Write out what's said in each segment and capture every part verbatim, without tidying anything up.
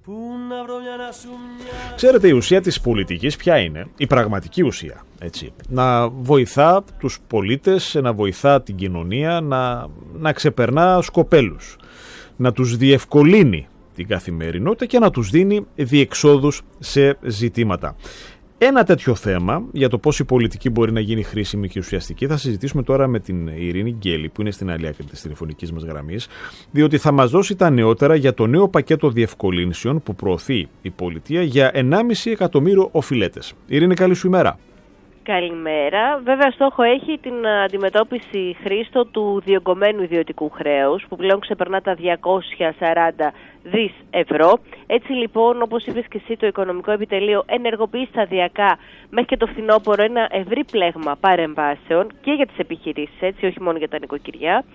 Ξέρετε, η ουσία της πολιτικής ποια είναι? Η πραγματική ουσία, έτσι. Να βοηθά τους πολίτες, να βοηθά την κοινωνία, να, να ξεπερνά σκοπέλους, να τους διευκολύνει την καθημερινότητα και να τους δίνει διεξόδους σε ζητήματα. Ένα τέτοιο θέμα για το πώς η πολιτική μπορεί να γίνει χρήσιμη και ουσιαστική θα συζητήσουμε τώρα με την Ειρήνη Γκέλη, που είναι στην άλλη άκρη της τηλεφωνικής μας γραμμής, διότι θα μας δώσει τα νεότερα για το νέο πακέτο διευκολύνσεων που προωθεί η πολιτεία για ενάμιση εκατομμύριο οφειλέτες. Ειρήνη, καλή σου ημέρα. Καλημέρα. Βέβαια, στόχο έχει την αντιμετώπιση, Χρήστο, του διωγγωμένου ιδιωτικού χρέους, που πλέον ξεπερνά τα διακόσια σαράντα δις ευρώ. Έτσι λοιπόν, όπως είπες και εσύ, το Οικονομικό Επιτελείο ενεργοποιεί σταδιακά μέχρι και το φθινόπωρο ένα ευρύ πλέγμα παρεμβάσεων και για τις επιχειρήσεις, έτσι, όχι μόνο για τα νοικοκυριά.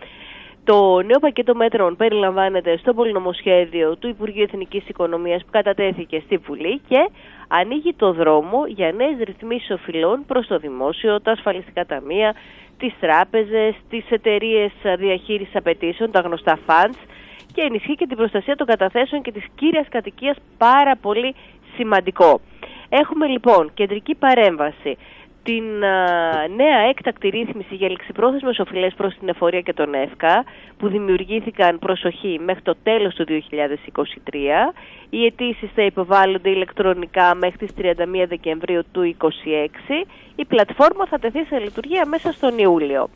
Το νέο πακέτο μέτρων περιλαμβάνεται στο πολυνομοσχέδιο του Υπουργείου Εθνικής Οικονομίας που κατατέθηκε στη Βουλή και ανοίγει το δρόμο για νέες ρυθμίσεις οφειλών προς το δημόσιο, τα ασφαλιστικά ταμεία, τις τράπεζες, τις εταιρείες διαχείρισης απαιτήσεων, τα γνωστά funds, και ενισχύει και την προστασία των καταθέσεων και της κύριας κατοικίας, πάρα πολύ σημαντικό. Έχουμε λοιπόν κεντρική παρέμβαση, την α, νέα έκτακτη ρύθμιση για ληξιπρόθεσμες οφειλές προς την εφορία και τον ΕΦΚΑ, που δημιουργήθηκαν, προσοχή, μέχρι το τέλος του δύο χιλιάδες είκοσι τρία. Οι αιτήσεις θα υποβάλλονται ηλεκτρονικά μέχρι τις τριάντα μία Δεκεμβρίου του δύο χιλιάδες είκοσι έξι. Η πλατφόρμα θα τεθεί σε λειτουργία μέσα στον Ιούλιο.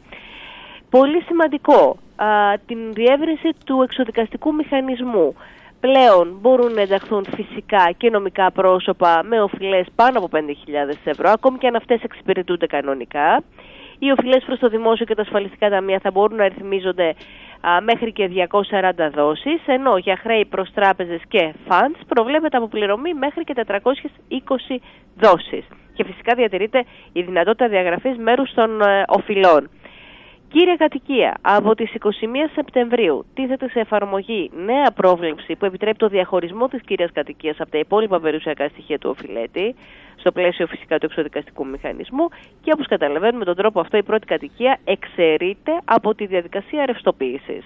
Πολύ σημαντικό, α, την διεύρυνση του εξοδικαστικού μηχανισμού. Πλέον μπορούν να ενταχθούν φυσικά και νομικά πρόσωπα με οφειλές πάνω από πέντε χιλιάδες ευρώ, ακόμη και αν αυτές εξυπηρετούνται κανονικά. Οι οφειλές προς το δημόσιο και τα ασφαλιστικά ταμεία θα μπορούν να ρυθμίζονται α, μέχρι και διακόσιες σαράντα δόσεις, ενώ για χρέη προς τράπεζες και funds προβλέπεται αποπληρωμή μέχρι και τετρακόσιες είκοσι δόσεις. Και φυσικά διατηρείται η δυνατότητα διαγραφής μέρους των ε, οφειλών. Κύρια κατοικία, από τις είκοσι μία Σεπτεμβρίου τίθεται σε εφαρμογή νέα πρόβλεψη που επιτρέπει το διαχωρισμό της κύριας κατοικίας από τα υπόλοιπα περιουσιακά στοιχεία του οφειλέτη, στο πλαίσιο φυσικά του εξοδικαστικού μηχανισμού, και όπως καταλαβαίνουμε με τον τρόπο αυτό η πρώτη κατοικία εξαιρείται από τη διαδικασία ρευστοποίησης.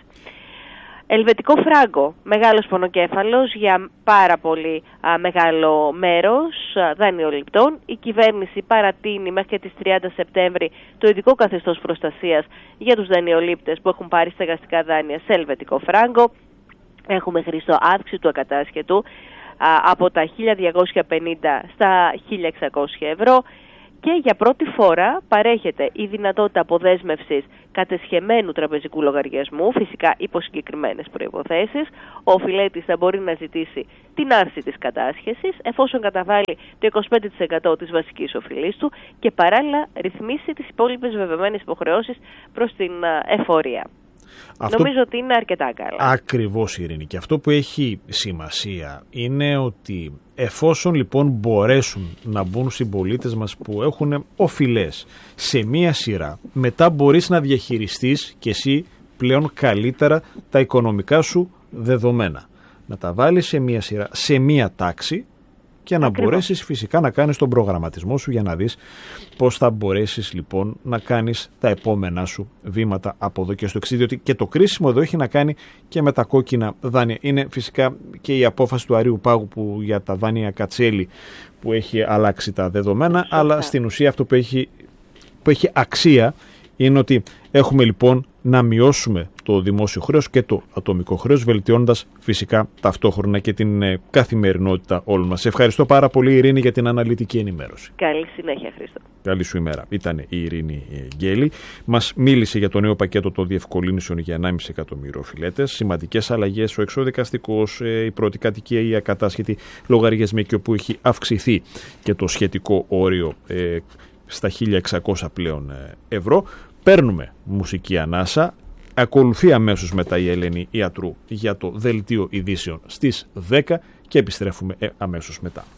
Ελβετικό φράγκο, μεγάλος πονοκέφαλος για πάρα πολύ α, μεγάλο μέρος α, δανειοληπτών. Η κυβέρνηση παρατείνει μέχρι και τις τριάντα Σεπτέμβρη το ειδικό καθεστώς προστασίας για τους δανειολήπτες που έχουν πάρει στεγαστικά δάνεια σε ελβετικό φράγκο. Έχουμε, Χρήστο, αύξηση του ακατάσχετου α, από τα χίλια διακόσια πενήντα στα χίλια εξακόσια ευρώ. Και για πρώτη φορά παρέχεται η δυνατότητα αποδέσμευσης κατεσχεμένου τραπεζικού λογαριασμού, φυσικά υπό συγκεκριμένες προϋποθέσεις. Ο οφειλέτης θα μπορεί να ζητήσει την άρση της κατάσχεσης, εφόσον καταβάλει το είκοσι πέντε τοις εκατό της βασικής οφειλής του και παράλληλα ρυθμίσει τις υπόλοιπες βεβαιωμένες υποχρεώσεις προς την εφορία. Αυτό... Νομίζω ότι είναι αρκετά καλά. Ακριβώς, Ειρήνη. Και αυτό που έχει σημασία είναι ότι εφόσον λοιπόν μπορέσουν να μπουν συμπολίτες μας που έχουν οφειλές σε μία σειρά, μετά μπορείς να διαχειριστείς και εσύ πλέον καλύτερα τα οικονομικά σου δεδομένα. Να τα βάλεις σε μία σειρά, σε μία τάξη, και να Ακριβώς. μπορέσεις φυσικά να κάνεις τον προγραμματισμό σου για να δεις πώς θα μπορέσεις λοιπόν να κάνεις τα επόμενά σου βήματα από εδώ και στο εξής. Διότι και το κρίσιμο εδώ έχει να κάνει και με τα κόκκινα δάνεια. Είναι φυσικά και η απόφαση του Αρείου Πάγου που για τα δάνεια Κατσέλη που έχει αλλάξει τα δεδομένα, Φυσικά. αλλά στην ουσία αυτό που έχει, που έχει αξία είναι ότι έχουμε λοιπόν να μειώσουμε το δημόσιο χρέος και το ατομικό χρέος, βελτιώνοντας φυσικά ταυτόχρονα και την ε, καθημερινότητα όλων μας. Σε ευχαριστώ πάρα πολύ, Ειρήνη, για την αναλυτική ενημέρωση. Καλή συνέχεια, Χρήστο. Καλή σου ημέρα. Ήταν η Ειρήνη Γκέλη. Μας μίλησε για το νέο πακέτο των διευκολύνσεων για ενάμιση εκατομμύριο οφειλέτες. Σημαντικές αλλαγές, ο εξωδικαστικός, ε, η πρώτη κατοικία, η ακατάσχετη λογαριασμή, και όπου έχει αυξηθεί και το σχετικό όριο ε, στα χίλια εξακόσια πλέον ευρώ. Παίρνουμε μουσική ανάσα. Ακολουθεί αμέσως μετά η Ελένη Ιατρού για το δελτίο ειδήσεων στις δέκα και επιστρέφουμε αμέσως μετά.